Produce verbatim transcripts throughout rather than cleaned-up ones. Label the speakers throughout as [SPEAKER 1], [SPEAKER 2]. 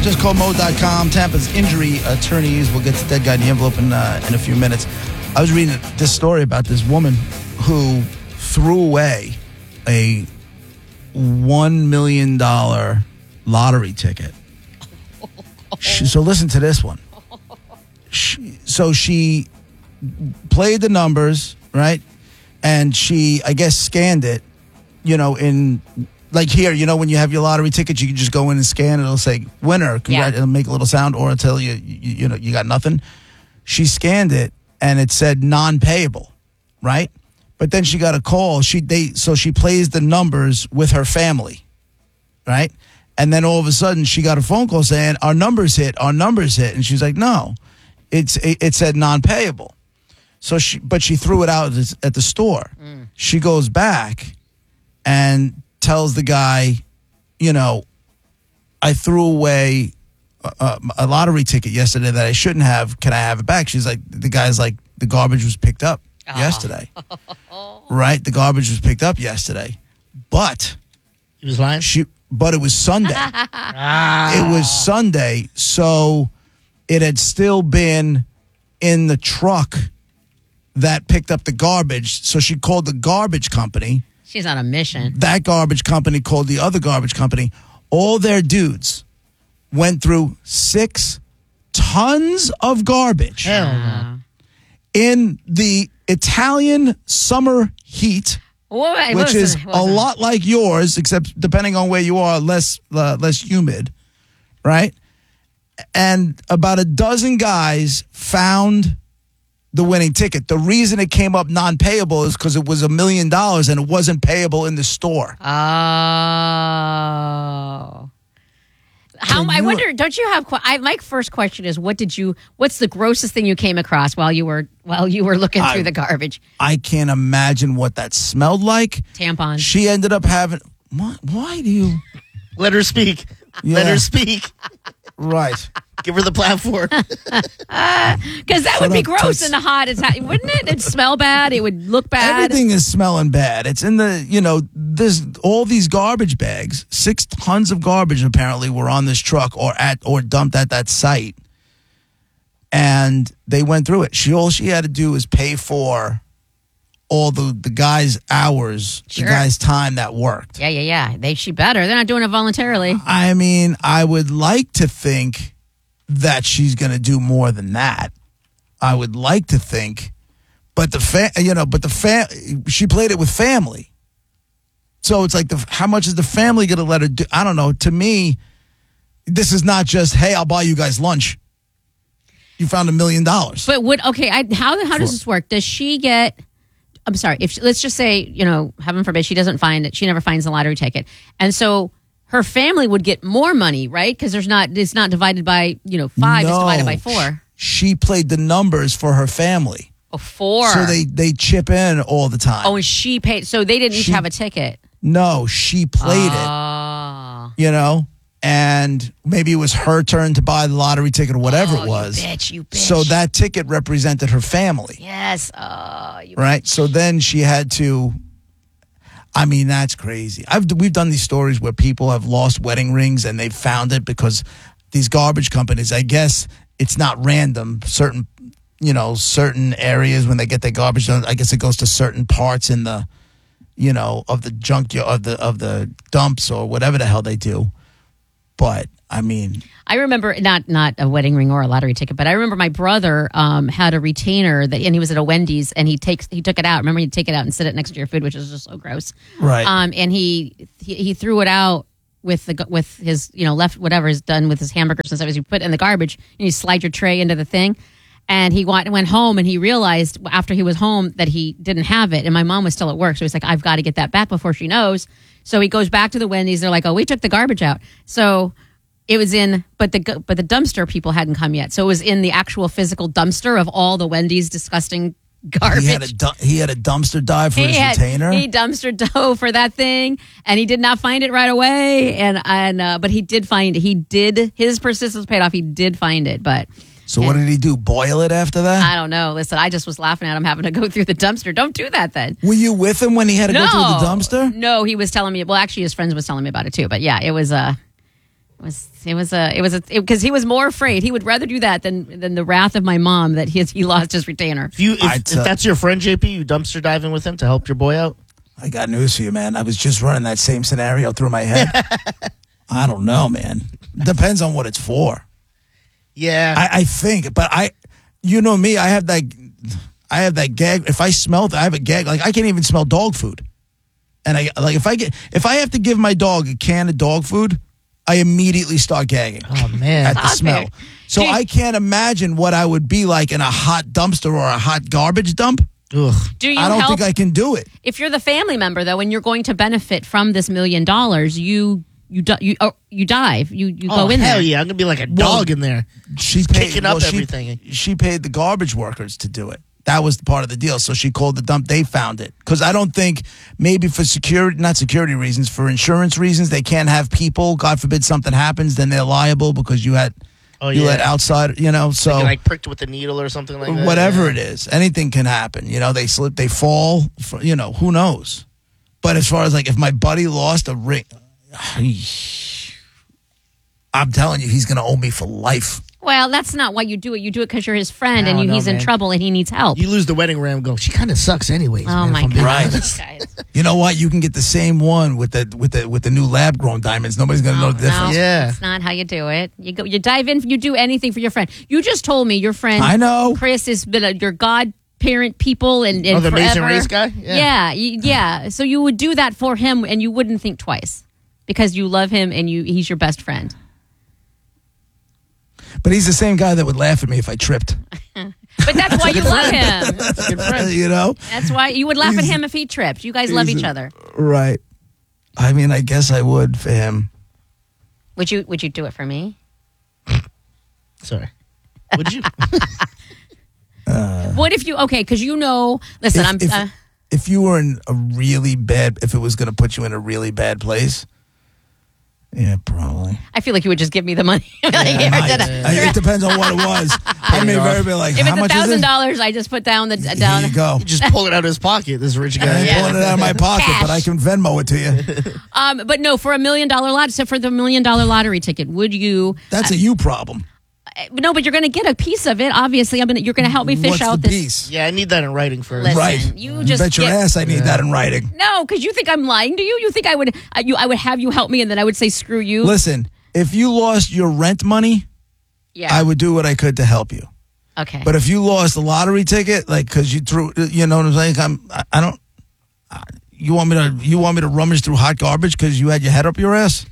[SPEAKER 1] Just call Mo dot com. Tampa's injury attorneys. We'll get to Dead Guy in the Envelope in, uh, in a few minutes. I was reading this story about this woman who threw away a one million dollars lottery ticket. She, so listen to this one. She, so she played the numbers, right? And she, I guess, scanned it, you know, in... Like here, you know, when you have your lottery ticket, you can just go in and scan and it'll say winner. Congrat-
[SPEAKER 2] Yeah.
[SPEAKER 1] It'll make a little sound or it'll tell you, you, you know, you got nothing. She scanned it and it said non-payable, right? But then she got a call. She they so she plays the numbers with her family, right? And then all of a sudden she got a phone call saying our numbers hit, our numbers hit, and she's like, no, it's it, it said non-payable. So she, but she threw it out at the store. Mm. She goes back and tells the guy, you know, I threw away a, a lottery ticket yesterday that I shouldn't have. Can I have it back? She's like, the guy's like, the garbage was picked up oh. yesterday. Right? The garbage was picked up yesterday. But
[SPEAKER 3] he was lying.
[SPEAKER 1] She, but it was Sunday.
[SPEAKER 3] ah.
[SPEAKER 1] It was Sunday, so it had still been in the truck that picked up the garbage. So she called the garbage company.
[SPEAKER 2] She's on a mission.
[SPEAKER 1] That garbage company called the other garbage company. All their dudes went through six tons of garbage
[SPEAKER 3] Hell no.
[SPEAKER 1] in the Italian summer heat,
[SPEAKER 2] Well, wait,
[SPEAKER 1] which
[SPEAKER 2] listen,
[SPEAKER 1] is
[SPEAKER 2] listen.
[SPEAKER 1] a lot like yours, except depending on where you are, less uh, less humid, right? And about a dozen guys found the winning ticket. The reason it came up non-payable is because it was a million dollars and it wasn't payable in the store.
[SPEAKER 2] Oh. How,
[SPEAKER 1] Can
[SPEAKER 2] I
[SPEAKER 1] you-
[SPEAKER 2] wonder, don't you have, que- I, my first question is, what did you, what's the grossest thing you came across while you were, while you were looking
[SPEAKER 1] I-
[SPEAKER 2] through the garbage?
[SPEAKER 1] I can't imagine what that smelled like.
[SPEAKER 2] Tampons.
[SPEAKER 1] She ended up having, why, why do you?
[SPEAKER 3] Let her speak.
[SPEAKER 1] Yeah.
[SPEAKER 3] Let her speak.
[SPEAKER 1] Right.
[SPEAKER 3] Give her the platform.
[SPEAKER 2] Because that would be
[SPEAKER 1] up,
[SPEAKER 2] gross
[SPEAKER 1] toots.
[SPEAKER 2] in the hot, Italian, wouldn't it? It'd smell bad. It would look bad.
[SPEAKER 1] Everything is smelling bad. It's in the, you know, this all these garbage bags, six tons of garbage apparently were on this truck or at or dumped at that site. And they went through it. She all she had to do was pay for all the, the guys' hours,
[SPEAKER 2] Sure.
[SPEAKER 1] the guys' time that worked.
[SPEAKER 2] Yeah, yeah, yeah. They, she better. They're not doing it voluntarily.
[SPEAKER 1] I mean, I would like to think that she's going to do more than that. I would like to think, but the fa- you know, but the fa- she played it with family, so it's like the how much is the family going to let her do? I don't know. To me, this is not just hey, I'll buy you guys lunch. You found a million dollars.
[SPEAKER 2] But would, okay, I, how, how does this work? Does she get, I'm sorry, if she, let's just say, you know, heaven forbid, she doesn't find it, she never finds the lottery ticket. And so her family would get more money, right? Because there's not, it's not divided by, you know, five, it's
[SPEAKER 1] No.
[SPEAKER 2] divided by four.
[SPEAKER 1] She played the numbers for her family,
[SPEAKER 2] Oh, four.
[SPEAKER 1] so they they chip in all the time.
[SPEAKER 2] Oh, and she paid, so they didn't each
[SPEAKER 1] She-
[SPEAKER 2] have a ticket.
[SPEAKER 1] No, she played it.
[SPEAKER 2] Oh.
[SPEAKER 1] You know, and maybe it was her turn to buy the lottery ticket or whatever
[SPEAKER 2] Oh,
[SPEAKER 1] it was.
[SPEAKER 2] You bitch, you bitch.
[SPEAKER 1] So that ticket represented her family,
[SPEAKER 2] Yes. Oh, you
[SPEAKER 1] right? So then she had to. I mean, that's crazy. I've we've done these stories where people have lost wedding rings and they've found it because these garbage companies. I guess it's not random. Certain, you know, certain areas when they get their garbage done, I guess it goes to certain parts in the, you know, of the junk of the of the dumps or whatever the hell they do. But I mean,
[SPEAKER 2] I remember not not a wedding ring or a lottery ticket, but I remember my brother um, had a retainer that, and he was at a Wendy's, and he takes he took it out. Remember, he'd take it out and sit it next to your food, which is just so gross.
[SPEAKER 1] right?
[SPEAKER 2] Um, and he, he he threw it out with the with his you know left whatever is done with his hamburgers and stuff. As you put it in the garbage, and you slide your tray into the thing. And he went, went home and he realized after he was home that he didn't have it. And my mom was still at work. So he's like, I've got to get that back before she knows. So he goes back to the Wendy's. They're like, oh, we took the garbage out. So it was in, but the but the dumpster people hadn't come yet. So it was in the actual physical dumpster of all the Wendy's disgusting garbage.
[SPEAKER 1] He had a du- he had a dumpster dive for
[SPEAKER 2] He
[SPEAKER 1] his
[SPEAKER 2] had-
[SPEAKER 1] retainer.
[SPEAKER 2] He dumpster dove for that thing, and he did not find it right away. And and uh, but he did find he did his persistence paid off. He did find it, but.
[SPEAKER 1] So what did he do? Boil it after that?
[SPEAKER 2] I don't know. Listen, I just was laughing at him having to go through the dumpster. Don't do that then.
[SPEAKER 1] Were you with him when he had to
[SPEAKER 2] No.
[SPEAKER 1] go through the dumpster?
[SPEAKER 2] No, he was telling me. Well, actually, his friends was telling me about it too. But yeah, it was uh, It was it was a it was a because he was more afraid. He would rather do that than than the wrath of my mom that he he lost his retainer.
[SPEAKER 3] If you if,
[SPEAKER 1] I
[SPEAKER 3] if
[SPEAKER 1] tell-
[SPEAKER 3] that's your friend J P, you dumpster diving with him to help your boy out.
[SPEAKER 1] I got news for you, man. I was just running that same scenario through my head. I don't know, man. Depends on what it's for.
[SPEAKER 3] Yeah,
[SPEAKER 1] I, I think, but I, you know me, I have that, I have that gag. If I smell, I have a gag. Like I can't even smell dog food, and I like if I get if I have to give my dog a can of dog food, I immediately start gagging
[SPEAKER 3] oh man,
[SPEAKER 1] at the
[SPEAKER 2] Stop
[SPEAKER 1] smell.
[SPEAKER 2] it.
[SPEAKER 1] So
[SPEAKER 2] Dude.
[SPEAKER 1] I can't imagine what I would be like in a hot dumpster or a hot garbage dump.
[SPEAKER 3] Ugh.
[SPEAKER 2] Do you
[SPEAKER 1] I don't
[SPEAKER 2] help?
[SPEAKER 1] think I can do it.
[SPEAKER 2] If you're the family member though, and you're going to benefit from this million dollars, you you di- you oh, you dive, you you
[SPEAKER 3] Oh
[SPEAKER 2] go in
[SPEAKER 3] hell
[SPEAKER 2] there.
[SPEAKER 3] yeah, I'm gonna be like a
[SPEAKER 1] Well,
[SPEAKER 3] dog in there.
[SPEAKER 1] She
[SPEAKER 3] Just
[SPEAKER 1] paid,
[SPEAKER 3] kicking up
[SPEAKER 1] well, she-
[SPEAKER 3] everything.
[SPEAKER 1] She paid the garbage workers to do it. That was part of the deal. So she called the dump. They found it. Because I don't think maybe for security, not security reasons, for insurance reasons, they can't have people. God forbid something happens, then they're liable because you had
[SPEAKER 3] Oh
[SPEAKER 1] you
[SPEAKER 3] yeah,
[SPEAKER 1] let outside, you know, so
[SPEAKER 3] Get, like pricked with a needle or something like that.
[SPEAKER 1] whatever
[SPEAKER 3] yeah.
[SPEAKER 1] it is, anything can happen. You know, they slip, they fall, for, you know, who knows? But as far as like if my buddy lost a ring, I'm telling you, he's going to owe me for life.
[SPEAKER 2] Well, that's not why you do it. You do it because you're his friend
[SPEAKER 3] I
[SPEAKER 2] and
[SPEAKER 3] don't
[SPEAKER 2] you,
[SPEAKER 3] know,
[SPEAKER 2] he's in
[SPEAKER 3] man.
[SPEAKER 2] trouble and he needs help.
[SPEAKER 3] You lose the wedding ring, go. She kind of sucks, anyways.
[SPEAKER 2] oh
[SPEAKER 3] man,
[SPEAKER 2] my
[SPEAKER 3] if I'm being
[SPEAKER 2] god,
[SPEAKER 3] honest.
[SPEAKER 2] guys.
[SPEAKER 1] You know what? You can get the same one with the with the with the new lab grown diamonds. Nobody's going to know
[SPEAKER 2] No,
[SPEAKER 1] the difference.
[SPEAKER 2] no,
[SPEAKER 3] Yeah.
[SPEAKER 2] that's not how you do it. You go, you dive in. You do anything for your friend. You just told me your friend.
[SPEAKER 1] I know.
[SPEAKER 2] Chris has been a, your godparent people and, and
[SPEAKER 3] Oh, the Amazing
[SPEAKER 2] forever.
[SPEAKER 3] Race guy? Yeah.
[SPEAKER 2] Yeah, you- yeah. So you would do that for him, and you wouldn't think twice because you love him and you he's your best friend.
[SPEAKER 1] But he's the same guy that would laugh at me if I tripped.
[SPEAKER 2] But that's why you love him.
[SPEAKER 3] That's a good friend.
[SPEAKER 1] You know?
[SPEAKER 2] That's why you would laugh at
[SPEAKER 1] He's-
[SPEAKER 2] him if he tripped. You guys love
[SPEAKER 1] he's
[SPEAKER 2] each
[SPEAKER 1] a-
[SPEAKER 2] other.
[SPEAKER 1] Right. I mean, I guess I would for him.
[SPEAKER 2] Would you? Would you do it for me?
[SPEAKER 3] Sorry. Would you?
[SPEAKER 2] What if you? Okay, because you know. Listen,
[SPEAKER 1] If,
[SPEAKER 2] I'm.
[SPEAKER 1] if,
[SPEAKER 2] uh,
[SPEAKER 1] if you were in a really bad, if it was going to put you in a really bad place, yeah, probably.
[SPEAKER 2] I feel like you would just give me the money. Like,
[SPEAKER 1] I
[SPEAKER 2] here,
[SPEAKER 1] might.
[SPEAKER 2] da-da.
[SPEAKER 1] I- It depends on what it was. I may very be like,
[SPEAKER 2] If
[SPEAKER 1] how
[SPEAKER 2] it's a
[SPEAKER 1] much is
[SPEAKER 2] thousand
[SPEAKER 1] it?
[SPEAKER 2] dollars, I just put down the
[SPEAKER 1] Here
[SPEAKER 2] down.
[SPEAKER 1] you go.
[SPEAKER 3] You just pull it out of his pocket, this rich
[SPEAKER 1] I
[SPEAKER 3] guy.
[SPEAKER 1] ain't
[SPEAKER 2] Yeah.
[SPEAKER 1] pulling it out of my pocket,
[SPEAKER 2] Cash.
[SPEAKER 1] but I can Venmo it to you.
[SPEAKER 2] Um, but no, for a million dollar lot. So for the million dollar lottery ticket, would you?
[SPEAKER 1] That's a you problem.
[SPEAKER 2] uh, No, but you're going to get a piece of it. Obviously, I'm gonna. You're going to help me fish
[SPEAKER 1] What's
[SPEAKER 2] out
[SPEAKER 1] the
[SPEAKER 2] this.
[SPEAKER 1] piece?
[SPEAKER 3] Yeah, I need that in writing first.
[SPEAKER 2] Listen,
[SPEAKER 1] Right.
[SPEAKER 2] you just
[SPEAKER 1] bet your
[SPEAKER 2] get-
[SPEAKER 1] ass I need that in writing.
[SPEAKER 2] No, because you think I'm lying to you. You think I would? Uh, you, I would have you help me, and then I would say screw you.
[SPEAKER 1] Listen, if you lost your rent money,
[SPEAKER 2] yeah.
[SPEAKER 1] I would do what I could to help you.
[SPEAKER 2] Okay.
[SPEAKER 1] But if you lost a lottery ticket, like because you threw, you know what I'm saying? I'm, I, I don't. I- You want me to? You want me to rummage through hot garbage because you had your head up your ass?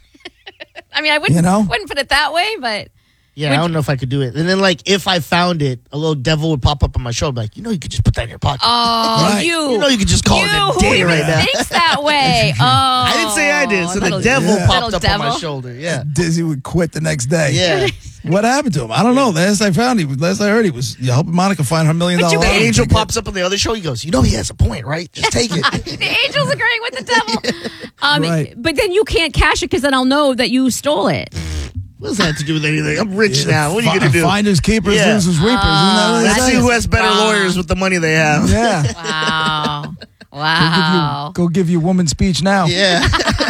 [SPEAKER 2] I mean, I wouldn't.
[SPEAKER 1] you know?
[SPEAKER 2] Wouldn't put it that way, but.
[SPEAKER 3] Yeah,
[SPEAKER 2] Would
[SPEAKER 3] I don't know if I could do it. And then, like, if I found it, a little devil would pop up on my shoulder, like, you know, you could just put that in your pocket.
[SPEAKER 2] Oh,
[SPEAKER 1] Right.
[SPEAKER 2] you.
[SPEAKER 3] You know, you could just call
[SPEAKER 2] you,
[SPEAKER 3] it a
[SPEAKER 2] who
[SPEAKER 3] day
[SPEAKER 2] even
[SPEAKER 3] right now.
[SPEAKER 2] thinks that way? Oh,
[SPEAKER 3] I didn't say I did. So the
[SPEAKER 2] little-
[SPEAKER 3] devil
[SPEAKER 1] Yeah.
[SPEAKER 3] popped
[SPEAKER 2] little
[SPEAKER 3] up on my
[SPEAKER 2] devil.
[SPEAKER 3] shoulder. Yeah.
[SPEAKER 1] Dizzy would quit the next day.
[SPEAKER 3] Yeah.
[SPEAKER 1] What happened to him? I don't know. Last I found, he was. Last I heard, he was you helping Monica find her million
[SPEAKER 2] But
[SPEAKER 1] dollar
[SPEAKER 2] you
[SPEAKER 3] The
[SPEAKER 1] lottery
[SPEAKER 3] angel
[SPEAKER 1] ticket.
[SPEAKER 3] pops up on the other show. He goes, you know, he has a point, right? Just take it.
[SPEAKER 2] The angel's agreeing with the devil. Um,
[SPEAKER 1] Right.
[SPEAKER 2] But then you can't cash it because then I'll know that you stole it.
[SPEAKER 3] What does that have to do with anything? I'm rich
[SPEAKER 1] Yeah,
[SPEAKER 3] now. What are you
[SPEAKER 1] fi-
[SPEAKER 3] going to do?
[SPEAKER 1] Finders, keepers,
[SPEAKER 3] Yeah.
[SPEAKER 1] losers, reapers. Isn't that what it
[SPEAKER 3] Let's
[SPEAKER 1] says?
[SPEAKER 3] see who has better
[SPEAKER 2] Wrong.
[SPEAKER 3] lawyers with the money they have.
[SPEAKER 1] Yeah.
[SPEAKER 2] Wow.
[SPEAKER 1] Go
[SPEAKER 2] Wow.
[SPEAKER 1] give you, go give you woman speech now.
[SPEAKER 3] Yeah.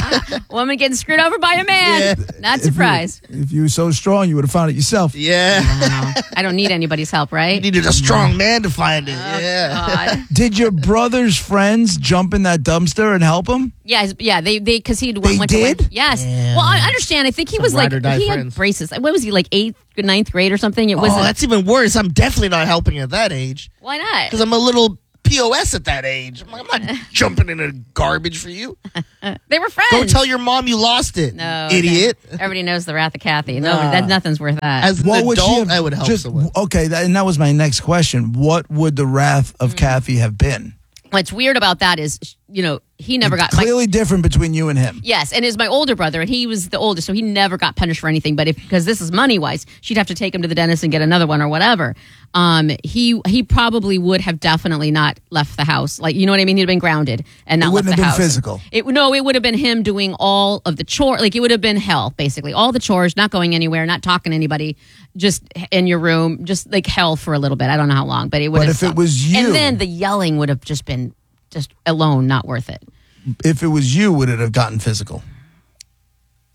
[SPEAKER 2] Woman getting screwed over by a man.
[SPEAKER 3] Yeah.
[SPEAKER 2] Not
[SPEAKER 1] If you-
[SPEAKER 2] surprised.
[SPEAKER 1] If you were so strong, you would have found it yourself.
[SPEAKER 3] Yeah.
[SPEAKER 2] I don't need anybody's help,
[SPEAKER 3] You
[SPEAKER 2] right?
[SPEAKER 3] needed a strong man to find it. Yeah.
[SPEAKER 2] God.
[SPEAKER 1] Did your brother's friends jump in that dumpster and help him?
[SPEAKER 2] Yeah, his- yeah, they they because he
[SPEAKER 1] They
[SPEAKER 2] went
[SPEAKER 1] did?
[SPEAKER 2] to win. Yes.
[SPEAKER 3] Damn.
[SPEAKER 2] Well, I understand. I think he
[SPEAKER 3] Some
[SPEAKER 2] was like
[SPEAKER 3] ride or die
[SPEAKER 2] he had
[SPEAKER 3] friends.
[SPEAKER 2] braces. What was he like eighth, ninth grade or something? It was.
[SPEAKER 3] Oh, that's even worse. I'm definitely not helping you at that age
[SPEAKER 2] Why not?
[SPEAKER 3] because I'm a little P O S at that age. I'm, like, I'm not jumping into garbage for you.
[SPEAKER 2] They were friends.
[SPEAKER 3] Go tell your mom you lost it,
[SPEAKER 2] no,
[SPEAKER 3] idiot.
[SPEAKER 2] okay. Everybody knows the wrath of Kathy.
[SPEAKER 3] Nah.
[SPEAKER 2] No, that nothing's worth that.
[SPEAKER 3] As an
[SPEAKER 1] What would she
[SPEAKER 3] adult,
[SPEAKER 1] have
[SPEAKER 3] I would help
[SPEAKER 1] just,
[SPEAKER 3] someone.
[SPEAKER 1] Okay, that, and that was my next question. What would the wrath
[SPEAKER 2] Mm.
[SPEAKER 1] of Kathy have been?
[SPEAKER 2] What's weird about that is, you know, he never got my,
[SPEAKER 1] Clearly different between you and him.
[SPEAKER 2] yes, and is my older brother, and he was the oldest, so he never got punished for anything. But if because this is money wise, she'd have to take him to the dentist and get another one or whatever. Um, he he probably would have definitely not left the house. Like you know what I mean? He'd have been grounded and not
[SPEAKER 1] It wouldn't
[SPEAKER 2] left the
[SPEAKER 1] have been
[SPEAKER 2] house.
[SPEAKER 1] physical.
[SPEAKER 2] It no, it would have been him doing all of the chore. Like it would have been hell, basically. All the chores, not going anywhere, not talking to anybody, just in your room, just like hell for a little bit. I don't know how long, but it would.
[SPEAKER 1] But
[SPEAKER 2] have
[SPEAKER 1] if it
[SPEAKER 2] sucked.
[SPEAKER 1] was you-
[SPEAKER 2] and then the yelling would have just been just alone not worth it.
[SPEAKER 1] If it was you, would it have gotten physical?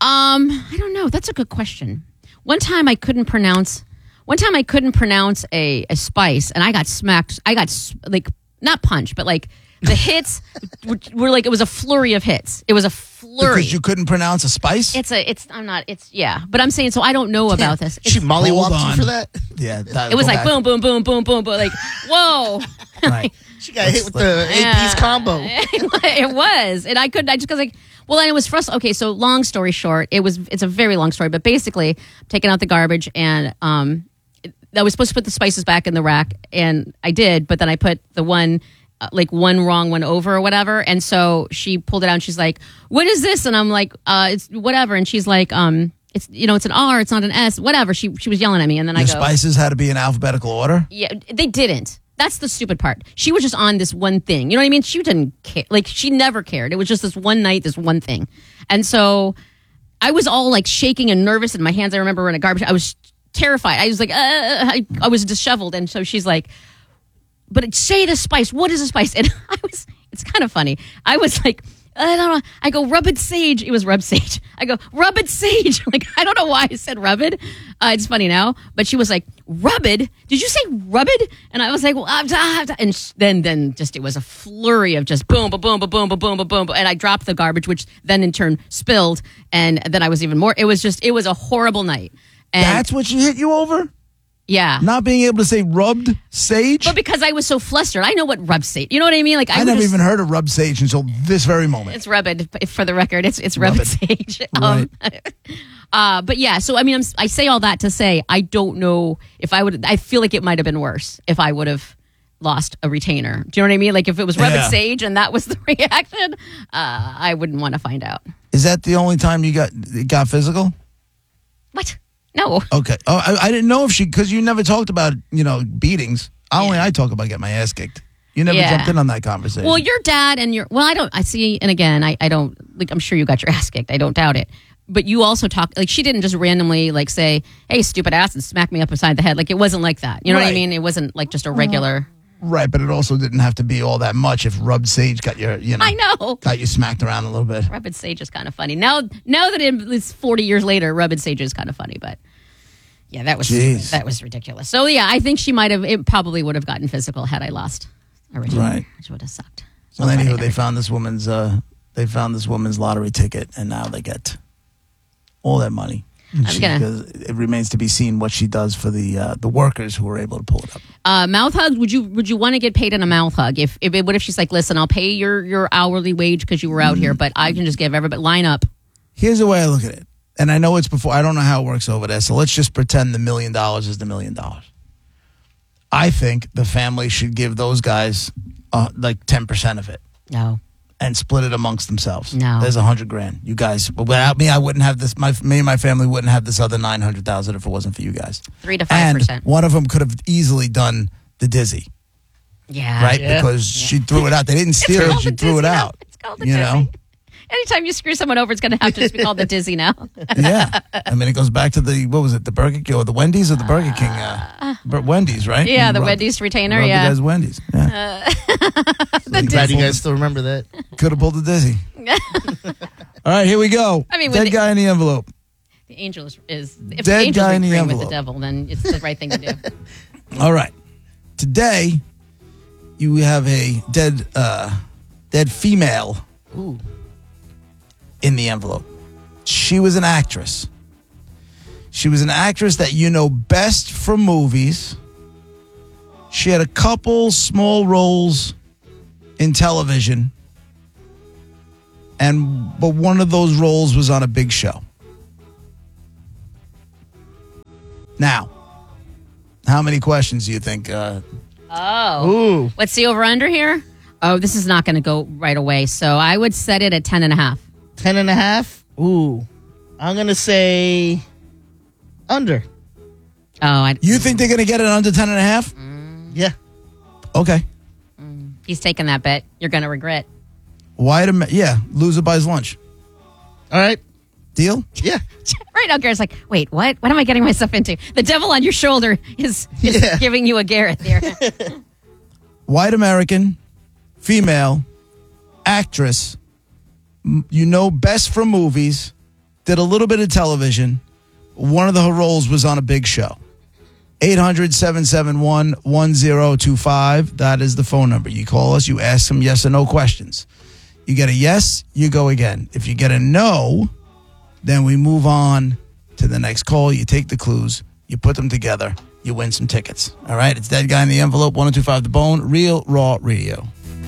[SPEAKER 2] Um, I don't know. That's a good question. One time I couldn't pronounce. One time I couldn't pronounce a, a spice, and I got smacked. I got s- like not punched, but like the hits were, were like it was a flurry of hits. It was a flurry.
[SPEAKER 1] Because you couldn't pronounce a spice?
[SPEAKER 2] It's a. It's. I'm not. It's yeah. But I'm saying so. I don't know about this. It's,
[SPEAKER 3] She mollywopped
[SPEAKER 1] Hold
[SPEAKER 3] you
[SPEAKER 1] on.
[SPEAKER 3] for that?
[SPEAKER 1] yeah. that-
[SPEAKER 2] it was
[SPEAKER 1] go
[SPEAKER 2] like
[SPEAKER 1] back.
[SPEAKER 2] boom, boom, boom, boom, boom, boom. Like whoa.
[SPEAKER 1] Right.
[SPEAKER 3] She got hit with the eight-piece combo.
[SPEAKER 2] It was, and I couldn't. I just because like, well, and it was frustrating. Okay, so long story short, it was. It's a very long story, but basically, I'm taking out the garbage, and um, it- I was supposed to put the spices back in the rack, and I did, but then I put the one. uh, Like one wrong one over or whatever, and so she pulled it out. and She's like, "What is this?" And I'm like, "Uh, it's whatever." And she's like, "Um, it's you know, it's an R, it's not an S, whatever." She she was yelling at me, and then
[SPEAKER 1] Your
[SPEAKER 2] I go,
[SPEAKER 1] spices had to be in alphabetical order?
[SPEAKER 2] yeah, they didn't. That's the stupid part. She was just on this one thing. You know what I mean? She didn't care. Like, she never cared. It was just this one night, this one thing. And so I was all like shaking and nervous in my hands. I remember in a garbage. I was terrified. I was like, uh, I, I was disheveled. And so she's like, but say the spice. What is a spice? And I was, it's kind of funny. I was like, I don't know. I go, rubbed sage. It was rub sage. I go, rubbed sage. Like, I don't know why I said rubbed. Uh, it's funny now. But she was like, rubbed? Did you say rubbed? And I was like, well, ah, ah, ah. and sh- then, then just, it was a flurry of just boom, ba boom, ba boom, ba boom, ba boom. And I dropped the garbage, which then in turn spilled. And then I was even more, it was just, it was a horrible night. And
[SPEAKER 1] That's what she hit you over?
[SPEAKER 2] yeah.
[SPEAKER 1] Not being able to say rubbed sage?
[SPEAKER 2] But because I was so flustered, I know what rub sage, you know what I mean? Like, I,
[SPEAKER 1] I
[SPEAKER 2] would
[SPEAKER 1] never
[SPEAKER 2] just-
[SPEAKER 1] even heard of rubbed sage until this very moment.
[SPEAKER 2] It's rubbed, for the record. It's it's rubbed
[SPEAKER 1] Rubbed.
[SPEAKER 2] sage. Um, uh, but yeah, so I mean, I'm, I say all that to say I don't know if I would. I feel like it might have been worse if I would have lost a retainer. Do you know what I mean? Like if it was rubbed
[SPEAKER 1] Yeah.
[SPEAKER 2] sage and that was the reaction, uh, I wouldn't want to find out.
[SPEAKER 1] Is that the only time you got it got physical?
[SPEAKER 2] What? No.
[SPEAKER 1] Okay. Oh, I, I didn't know if she, because you never talked about, you know, beatings. I Only I talk about getting my ass kicked. You never
[SPEAKER 2] Yeah.
[SPEAKER 1] jumped in on that conversation.
[SPEAKER 2] Well, your dad and your well, I don't. I see, and again, I, I don't like. I'm sure you got your ass kicked. I don't doubt it. But you also talk like she didn't just randomly like say, "Hey, stupid ass," and smack me up beside the head. Like it wasn't like that. You know what I
[SPEAKER 1] Right.
[SPEAKER 2] mean? It wasn't like just a regular.
[SPEAKER 1] right, but it also didn't have to be all that much if rubbed sage got your, you know,
[SPEAKER 2] I know.
[SPEAKER 1] got you smacked around a little bit.
[SPEAKER 2] Rubbed sage is kind of funny. Now, now that it's forty years later, rubbed sage is kind of funny. But yeah, that was
[SPEAKER 1] Jeez.
[SPEAKER 2] that was ridiculous. So yeah, I think she might have. It probably would have gotten physical had I lost originally,
[SPEAKER 1] Right.
[SPEAKER 2] which would have sucked. So
[SPEAKER 1] Well,
[SPEAKER 2] glad I
[SPEAKER 1] anywho, they
[SPEAKER 2] never-
[SPEAKER 1] found this woman's, uh, they found this woman's lottery ticket, and now they get all that money. And
[SPEAKER 2] I'm
[SPEAKER 1] she-
[SPEAKER 2] gonna-
[SPEAKER 1] because it remains to be seen what she does for the uh, the workers who were able to pull it up.
[SPEAKER 2] Uh, mouth hugs. Would you would you want to get paid in a mouth hug? If if what if she's like, listen, I'll pay your your hourly wage because you were out here, but I can just give everybody line up.
[SPEAKER 1] Here's the way I look at it, and I know it's before. I don't know how it works over there, so let's just pretend the million dollars is the million dollars. I think the family should give those guys uh, like ten percent of it
[SPEAKER 2] No.
[SPEAKER 1] and split it amongst themselves.
[SPEAKER 2] No.
[SPEAKER 1] There's a hundred grand. You guys, but without me, I wouldn't have this. My me and my family wouldn't have this other nine hundred thousand if it wasn't for you guys.
[SPEAKER 2] Three to five
[SPEAKER 1] And
[SPEAKER 2] percent.
[SPEAKER 1] one of them could have easily done the dizzy,
[SPEAKER 2] Yeah.
[SPEAKER 1] right?
[SPEAKER 3] Yeah.
[SPEAKER 1] Because she threw it out. They didn't steal it.
[SPEAKER 2] called
[SPEAKER 1] She
[SPEAKER 2] the
[SPEAKER 1] threw it
[SPEAKER 2] dizzy now.
[SPEAKER 1] out.
[SPEAKER 2] It's called the
[SPEAKER 1] you
[SPEAKER 2] dizzy.
[SPEAKER 1] know.
[SPEAKER 2] Anytime you screw someone over, it's going to have to just be called the dizzy now.
[SPEAKER 1] Yeah, I mean, it goes back to the what was it, the Burger King or the Wendy's or the Burger King? Uh, Bur- Wendy's, right?
[SPEAKER 2] Yeah,
[SPEAKER 1] You
[SPEAKER 2] the
[SPEAKER 1] rub-
[SPEAKER 2] Wendy's retainer.
[SPEAKER 1] rubbed
[SPEAKER 2] Yeah.
[SPEAKER 1] it as Wendy's. Yeah,
[SPEAKER 2] The
[SPEAKER 3] Glad you
[SPEAKER 2] dizzy.
[SPEAKER 3] guys still remember that.
[SPEAKER 1] could have pulled the dizzy. All right, here we go.
[SPEAKER 2] I mean, when
[SPEAKER 1] dead
[SPEAKER 2] the-
[SPEAKER 1] guy in the envelope.
[SPEAKER 2] The angel is, is if
[SPEAKER 1] Dead
[SPEAKER 2] the angel's
[SPEAKER 1] guy in the
[SPEAKER 2] agreeing with the
[SPEAKER 1] envelope.
[SPEAKER 2] devil, then it's the right thing to do.
[SPEAKER 1] All right, today you have a dead, uh, dead female
[SPEAKER 3] Ooh.
[SPEAKER 1] in the envelope. She was an actress. She was an actress that you know best from movies. She had a couple small roles in television. And but one of those roles was on a big show. Now, how many questions do you think? Uh,
[SPEAKER 2] Oh.
[SPEAKER 3] Ooh.
[SPEAKER 2] What's the over under here? Oh, this is not going to go right away. So I would set it at ten and a half.
[SPEAKER 3] Ten and a half? Ooh. I'm going to say under.
[SPEAKER 2] Oh, I,
[SPEAKER 1] you think they're going to get it under ten and a half?
[SPEAKER 3] Yeah.
[SPEAKER 1] Okay.
[SPEAKER 2] he's taking that bet. You're going to regret.
[SPEAKER 1] Why do yeah, loser buys lunch.
[SPEAKER 3] All right.
[SPEAKER 1] Deal?
[SPEAKER 3] Yeah.
[SPEAKER 2] Right now, Garrett's like, wait, what? What am I getting myself into? The devil on your shoulder is, is
[SPEAKER 3] Yeah.
[SPEAKER 2] giving you a Garrett there.
[SPEAKER 1] White American, female, actress, m- you know best from movies, did a little bit of television. One of the her roles was on a big show. eight hundred, seven seven one, one zero two five. That is the phone number. You call us, you ask some yes or no questions. You get a yes, you go again. If you get a no, then we move on to the next call. You take the clues, you put them together, you win some tickets. All right? It's Dead Guy in the Envelope, one oh two five The Bone, Real Raw Radio.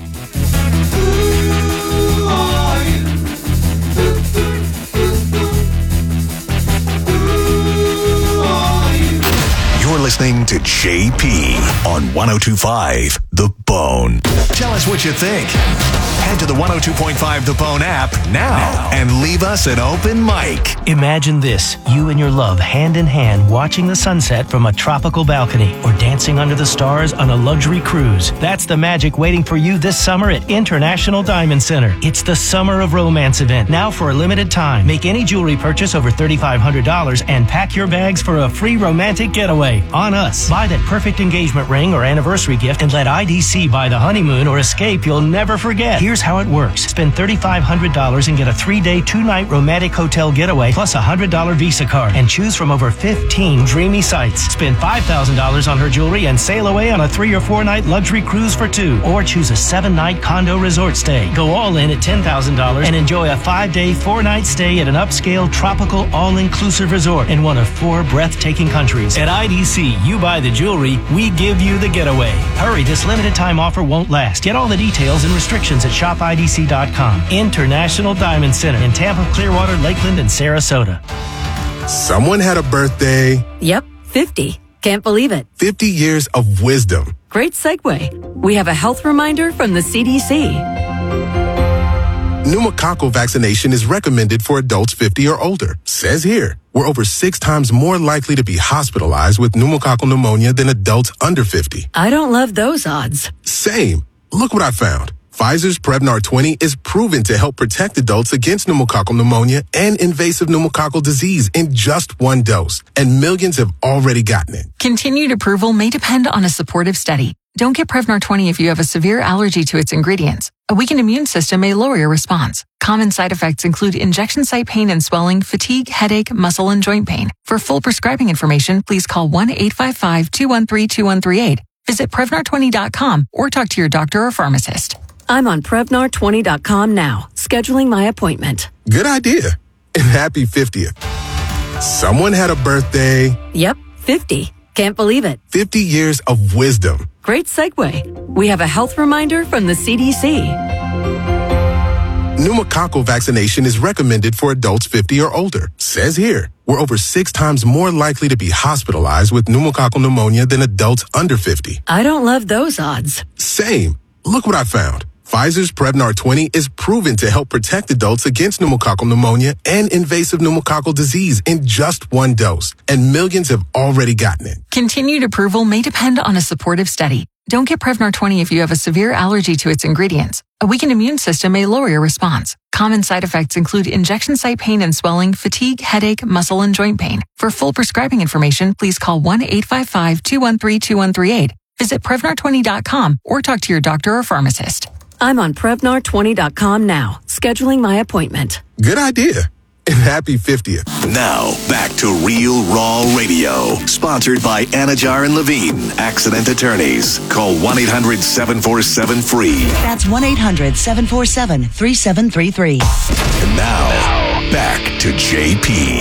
[SPEAKER 4] You're listening to J P on one oh two point five The Bone. Tell us what you think. Head to the one oh two point five The Bone app now and leave us an open mic.
[SPEAKER 5] Imagine this, you and your love hand in hand watching the sunset from a tropical balcony or dancing under the stars on a luxury cruise. That's the magic waiting for you this summer at International Diamond Center. It's the Summer of Romance event, now for a limited time. Make any jewelry purchase over thirty-five hundred dollars and pack your bags for a free romantic getaway on us. Buy that perfect engagement ring or anniversary gift and let I D C buy the honeymoon or escape you'll never forget. Here's how it works. Spend thirty-five hundred dollars and get a three-day, two-night romantic hotel getaway plus a one hundred dollars Visa card and choose from over fifteen dreamy sites. Spend five thousand dollars on her jewelry and sail away on a three or four-night luxury cruise for two. Or choose a seven-night condo resort stay. Go all in at ten thousand dollars and enjoy a five-day, four-night stay at an upscale, tropical, all-inclusive resort in one of four breathtaking countries. At I D C, you buy the jewelry, we give you the getaway. Hurry, this limited-time offer won't last. Get all the details and restrictions at shop I D C dot com. International Diamond Center in Tampa, Clearwater, Lakeland, and Sarasota.
[SPEAKER 6] Someone had a birthday.
[SPEAKER 7] Yep, fifty. Can't believe it.
[SPEAKER 6] fifty years of wisdom.
[SPEAKER 7] Great segue. We have a health reminder from the C D C.
[SPEAKER 6] Pneumococcal vaccination is recommended for adults fifty or older. Says here, we're over six times more likely to be hospitalized with pneumococcal pneumonia than adults under fifty.
[SPEAKER 7] I don't love those odds.
[SPEAKER 6] Same. Look what I found. Pfizer's Prevnar twenty is proven to help protect adults against pneumococcal pneumonia and invasive pneumococcal disease in just one dose. And millions have already gotten it.
[SPEAKER 8] Continued approval may depend on a supportive study. Don't get Prevnar twenty if you have a severe allergy to its ingredients. A weakened immune system may lower your response. Common side effects include injection site pain and swelling, fatigue, headache, muscle, and joint pain. For full prescribing information, please call one eight five five, two one three, two one three eight. Visit Prevnar twenty dot com or talk to your doctor or pharmacist.
[SPEAKER 7] I'm on Prevnar twenty dot com now, scheduling my appointment.
[SPEAKER 6] Good idea. And happy fiftieth. Someone had a birthday.
[SPEAKER 7] Yep, fifty. Can't believe it.
[SPEAKER 6] fifty years of wisdom.
[SPEAKER 7] Great segue. We have a health reminder from the C D C.
[SPEAKER 6] Pneumococcal vaccination is recommended for adults fifty or older. Says here, we're over six times more likely to be hospitalized with pneumococcal pneumonia than adults under fifty.
[SPEAKER 7] I don't love those odds.
[SPEAKER 6] Same. Look what I found. Pfizer's Prevnar twenty is proven to help protect adults against pneumococcal pneumonia and invasive pneumococcal disease in just one dose. And millions have already gotten it.
[SPEAKER 8] Continued approval may depend on a supportive study. Don't get Prevnar twenty if you have a severe allergy to its ingredients. A weakened immune system may lower your response. Common side effects include injection site pain and swelling, fatigue, headache, muscle, and joint pain. For full prescribing information, please call one eight five five, two one three, two one three eight. Visit Prevnar twenty dot com or talk to your doctor or pharmacist.
[SPEAKER 7] I'm on Prevnar twenty dot com now, scheduling my appointment.
[SPEAKER 6] Good idea. And happy fiftieth.
[SPEAKER 4] Now, back to Real Raw Radio. Sponsored by Anajar and Levine, Accident Attorneys. Call one eight hundred, seven four seven, F R E E.
[SPEAKER 9] That's one eight hundred, seven four seven, three seven three three.
[SPEAKER 4] And now, back to J P.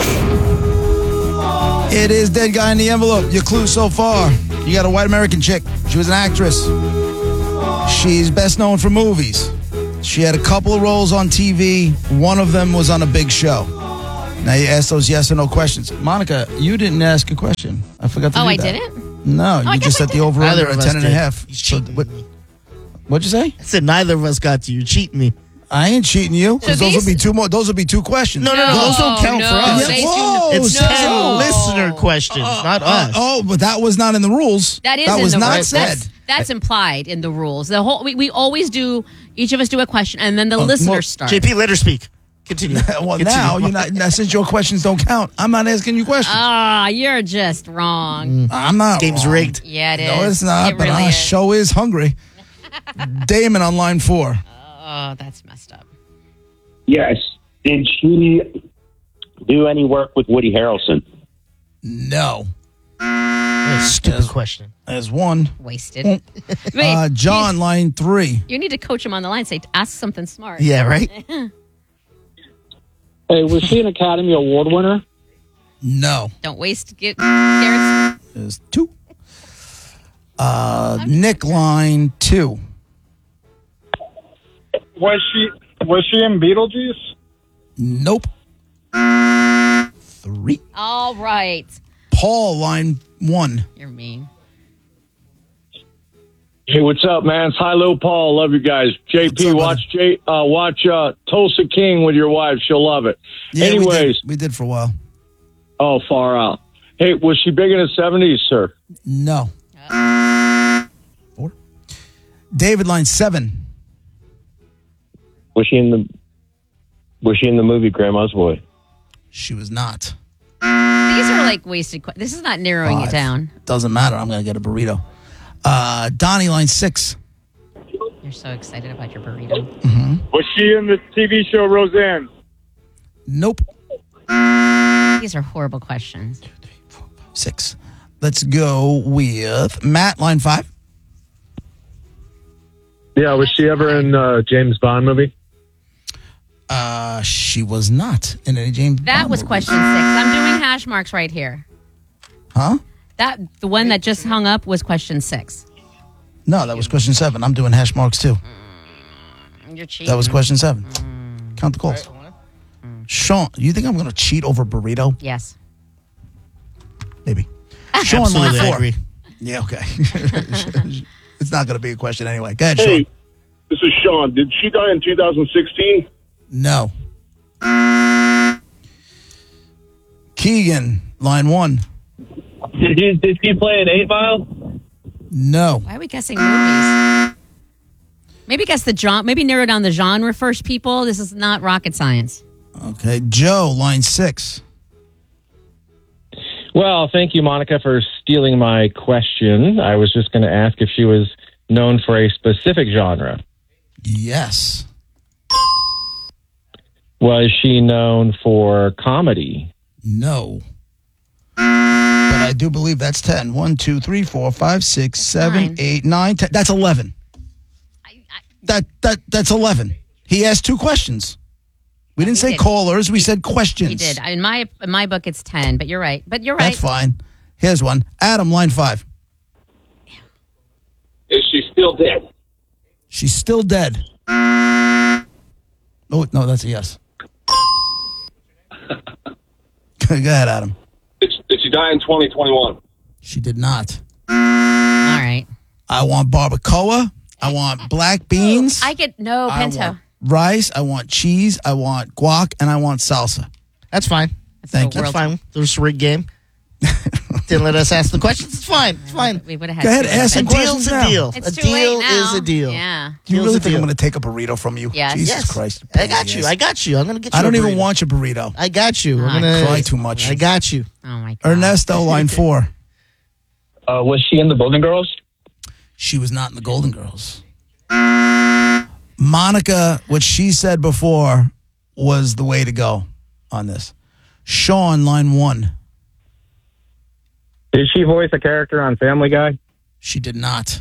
[SPEAKER 1] It is Dead Guy in the Envelope. Your clue so far. You got a white American chick. She was an actress. She's best known for movies. She had a couple of roles on T V. One of them was on a big show. Now you ask those yes or no questions. Monica, you didn't ask a question. I forgot to
[SPEAKER 2] Oh,
[SPEAKER 1] do
[SPEAKER 2] I
[SPEAKER 1] that.
[SPEAKER 2] didn't?
[SPEAKER 1] No,
[SPEAKER 2] I
[SPEAKER 1] you
[SPEAKER 2] guess
[SPEAKER 1] just
[SPEAKER 2] I
[SPEAKER 1] set the
[SPEAKER 2] did.
[SPEAKER 1] over
[SPEAKER 3] Neither
[SPEAKER 1] under
[SPEAKER 3] of
[SPEAKER 1] at
[SPEAKER 3] us
[SPEAKER 1] ten and a
[SPEAKER 3] did.
[SPEAKER 1] half.
[SPEAKER 3] He's
[SPEAKER 1] So,
[SPEAKER 3] cheating
[SPEAKER 1] what,
[SPEAKER 3] me.
[SPEAKER 1] what'd you say?
[SPEAKER 3] I said neither of us got to. You're cheating me.
[SPEAKER 1] I ain't cheating you. Because
[SPEAKER 2] So
[SPEAKER 1] those
[SPEAKER 2] these-
[SPEAKER 1] would be two more. Those would be two questions.
[SPEAKER 3] No, no, no. Those don't count
[SPEAKER 2] no,
[SPEAKER 3] for us.
[SPEAKER 1] Yeah,
[SPEAKER 2] they do-
[SPEAKER 1] whoa,
[SPEAKER 3] It's
[SPEAKER 1] no.
[SPEAKER 3] ten listener questions, not
[SPEAKER 1] Uh,
[SPEAKER 3] us.
[SPEAKER 1] oh, but that was not in the rules.
[SPEAKER 2] That is
[SPEAKER 1] that
[SPEAKER 2] in
[SPEAKER 1] was
[SPEAKER 2] the
[SPEAKER 1] not
[SPEAKER 2] rules.
[SPEAKER 1] said.
[SPEAKER 2] That's, that's implied in the rules. The whole we, we always do. Each of us do a question, and then the
[SPEAKER 1] Oh,
[SPEAKER 2] listeners
[SPEAKER 1] well,
[SPEAKER 2] start.
[SPEAKER 3] J P, let her speak. Continue.
[SPEAKER 1] Well,
[SPEAKER 3] Continue.
[SPEAKER 1] now you're not. Now, since your questions don't count, I'm not asking you questions.
[SPEAKER 2] Ah, you're just wrong.
[SPEAKER 1] I'm not.
[SPEAKER 3] Game's
[SPEAKER 1] wrong.
[SPEAKER 3] rigged.
[SPEAKER 2] Yeah, it is.
[SPEAKER 1] No, it's not.
[SPEAKER 2] It
[SPEAKER 1] but
[SPEAKER 2] really
[SPEAKER 1] our
[SPEAKER 2] is.
[SPEAKER 1] show is hungry. Damon on line four.
[SPEAKER 2] Oh, that's messed up.
[SPEAKER 10] Yes. Did she do any work with Woody Harrelson?
[SPEAKER 1] No.
[SPEAKER 3] That's a stupid
[SPEAKER 1] Yes.
[SPEAKER 3] question.
[SPEAKER 1] There's one.
[SPEAKER 2] Wasted.
[SPEAKER 1] Uh,
[SPEAKER 2] Wait,
[SPEAKER 1] John,
[SPEAKER 2] you,
[SPEAKER 1] line three.
[SPEAKER 2] you need to coach him on the line. Say, ask something smart.
[SPEAKER 3] Yeah, right?
[SPEAKER 11] Hey, was she an Academy Award winner?
[SPEAKER 1] No.
[SPEAKER 2] Don't waste get Garrett's.
[SPEAKER 1] There's two. Uh, Nick, line two.
[SPEAKER 11] Was she was she in Beetlejuice?
[SPEAKER 1] Nope. Three.
[SPEAKER 2] All right.
[SPEAKER 1] Paul, line one.
[SPEAKER 2] You're mean.
[SPEAKER 12] Hey, what's up, man? It's Hi-Lo Paul. Love you guys. J P,
[SPEAKER 1] up,
[SPEAKER 12] watch J, uh, watch uh, Tulsa King with your wife. She'll love it.
[SPEAKER 1] Yeah,
[SPEAKER 12] Anyways,
[SPEAKER 1] we did, we did for a while.
[SPEAKER 12] oh, far out. Hey, was she big in the seventies, sir?
[SPEAKER 1] No. Four. David, line seven.
[SPEAKER 10] Was she in the Was she in the movie Grandma's Boy?
[SPEAKER 1] She was not.
[SPEAKER 2] These are like wasted. Que- this is not narrowing
[SPEAKER 1] Five.
[SPEAKER 2] it down.
[SPEAKER 1] Doesn't matter. I'm going to get a burrito. Uh, Donnie, line six.
[SPEAKER 2] You're so excited about your burrito.
[SPEAKER 11] Was she in the T V show Roseanne?
[SPEAKER 1] Nope.
[SPEAKER 2] These are horrible questions.
[SPEAKER 1] Six. Let's go with Matt, line five.
[SPEAKER 12] Yeah, was she ever in uh, James Bond movie?
[SPEAKER 1] Uh, she was not in any James
[SPEAKER 2] That
[SPEAKER 1] Bond
[SPEAKER 2] was
[SPEAKER 1] movie.
[SPEAKER 2] question six. I'm doing hash marks right here.
[SPEAKER 1] Huh?
[SPEAKER 2] That the one that just hung up was question six.
[SPEAKER 1] No, that was question seven. I'm doing hash marks too.
[SPEAKER 2] You're cheating.
[SPEAKER 1] That was question seven. Count the calls. Sean, you think I'm going to cheat over burrito?
[SPEAKER 2] Yes.
[SPEAKER 1] Maybe. Sean, line
[SPEAKER 3] Absolutely, I
[SPEAKER 1] four.
[SPEAKER 3] agree.
[SPEAKER 1] Yeah, okay. It's not going to be a question anyway. Go ahead, Sean.
[SPEAKER 13] Hey, this is Sean. Did she die in two thousand sixteen?
[SPEAKER 1] No. Keegan, line one.
[SPEAKER 14] Did you did she play in Eight Mile?
[SPEAKER 1] No.
[SPEAKER 2] Why are we guessing movies? Maybe guess the genre. Maybe narrow down the genre first, people. This is not rocket science.
[SPEAKER 1] Okay. Joe, line six.
[SPEAKER 15] Well, thank you, Monica, for stealing my question. I was just going to ask if she was known for a specific genre.
[SPEAKER 1] Yes.
[SPEAKER 15] Was she known for comedy?
[SPEAKER 1] No. But I do believe that's ten. One, two, three, four, five, six, seven,
[SPEAKER 2] Nine.
[SPEAKER 1] eight, nine, ten. That's eleven. That that that's eleven. He asked two questions. We didn't
[SPEAKER 2] he
[SPEAKER 1] say
[SPEAKER 2] did.
[SPEAKER 1] callers. We said questions.
[SPEAKER 2] He did. In my in my book, it's ten. But you're right. But you're right.
[SPEAKER 1] That's fine. Here's one. Adam, line five.
[SPEAKER 13] Is she still dead?
[SPEAKER 1] She's still dead. Oh, no, that's a yes. Go ahead, Adam.
[SPEAKER 13] Did, did she die in twenty twenty-one?
[SPEAKER 1] She did not.
[SPEAKER 2] All right.
[SPEAKER 1] I want barbacoa. I want black beans.
[SPEAKER 2] I get no
[SPEAKER 1] I
[SPEAKER 2] pinto.
[SPEAKER 1] want rice. I want cheese. I want guac, and I want salsa.
[SPEAKER 3] That's fine.
[SPEAKER 1] Thank
[SPEAKER 3] That's
[SPEAKER 1] you.
[SPEAKER 3] fine. There's a rigged game. Didn't let us ask the questions. It's fine. It's fine.
[SPEAKER 2] We would have had
[SPEAKER 1] Go ahead,
[SPEAKER 2] to-
[SPEAKER 1] ask
[SPEAKER 3] A
[SPEAKER 1] some
[SPEAKER 3] deal's
[SPEAKER 1] questions
[SPEAKER 3] a
[SPEAKER 1] now.
[SPEAKER 3] deal.
[SPEAKER 2] It's
[SPEAKER 3] a
[SPEAKER 2] too
[SPEAKER 3] deal
[SPEAKER 2] late now.
[SPEAKER 3] is a deal.
[SPEAKER 2] Yeah.
[SPEAKER 1] Do you
[SPEAKER 3] Deal's
[SPEAKER 1] really
[SPEAKER 3] a
[SPEAKER 1] think I'm
[SPEAKER 3] deal.
[SPEAKER 1] going to take a burrito from you?
[SPEAKER 2] Yes.
[SPEAKER 1] Jesus
[SPEAKER 3] Yes.
[SPEAKER 1] Christ.
[SPEAKER 3] I got you. I got you. I'm going to get you
[SPEAKER 1] I don't
[SPEAKER 3] a
[SPEAKER 1] even
[SPEAKER 3] burrito.
[SPEAKER 1] want your burrito.
[SPEAKER 3] I got you.
[SPEAKER 2] Ah,
[SPEAKER 3] I'm gonna,
[SPEAKER 1] cry too much.
[SPEAKER 3] I got you.
[SPEAKER 2] Oh my god.
[SPEAKER 1] Ernesto, line four.
[SPEAKER 14] Uh, was she in the Golden Girls?
[SPEAKER 1] She was not in the Golden Girls. Monica, what she said before was the way to go on this. Sean, line one.
[SPEAKER 14] Did she voice a character on Family Guy?
[SPEAKER 1] She did not.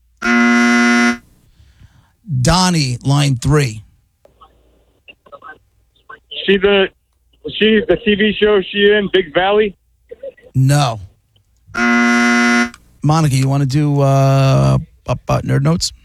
[SPEAKER 1] Donnie, line three.
[SPEAKER 11] She the was she the T V show she in Big Valley?
[SPEAKER 1] No. Monica, you want to do uh, up, uh, Nerd Notes?